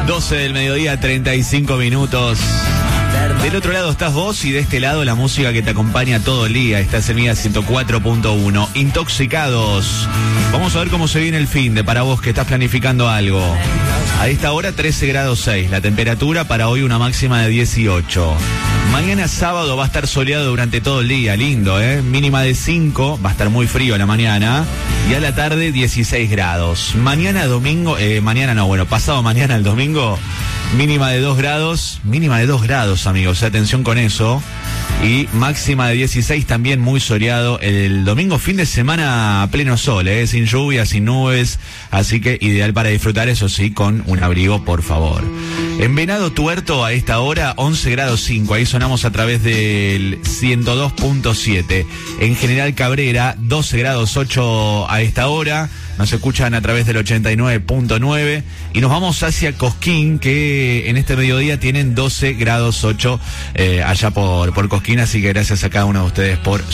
12 del mediodía, 35 minutos. Del otro lado estás vos y de este lado la música que te acompaña todo el día. Estás en Mega 104.1. Intoxicados. Vamos a ver cómo se viene el fin de para vos que estás planificando algo. A esta hora 13 grados 6. La temperatura para hoy una máxima de 18. Mañana sábado va a estar soleado durante todo el día. Lindo, mínima de 5. Va a estar muy frío a la mañana. Y a la tarde 16 grados. Mañana domingo, pasado mañana el domingo, mínima de 2 grados. Mínima de 2 grados, amigos. Atención con eso. Y máxima de 16, también muy soleado. El domingo, fin de semana a pleno sol, sin lluvia, sin nubes. Así que ideal para disfrutar, eso sí, con un abrigo, por favor. En Venado Tuerto, a esta hora, 11 grados 5. Ahí sonamos a través del 102.7. En General Cabrera, 12 grados 8 a esta hora. Nos escuchan a través del 89.9. Y nos vamos hacia Cosquín, que en este mediodía tienen 12 grados 8 allá por Cosquín. Así que gracias a cada uno de ustedes por